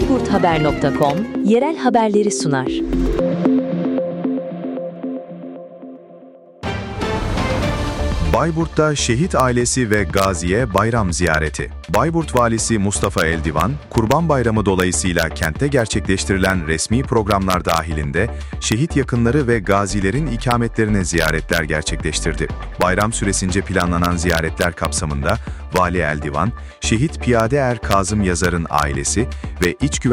bayburthaber.com yerel haberleri sunar. Bayburt'ta şehit ailesi ve gaziye bayram ziyareti. Bayburt Valisi Mustafa Eldivan, Kurban Bayramı dolayısıyla kentte gerçekleştirilen resmi programlar dahilinde şehit yakınları ve gazilerin ikametlerine ziyaretler gerçekleştirdi. Bayram süresince planlanan ziyaretler kapsamında Vali Eldivan, şehit piyade er Kazım Yazar'ın ailesi ve İç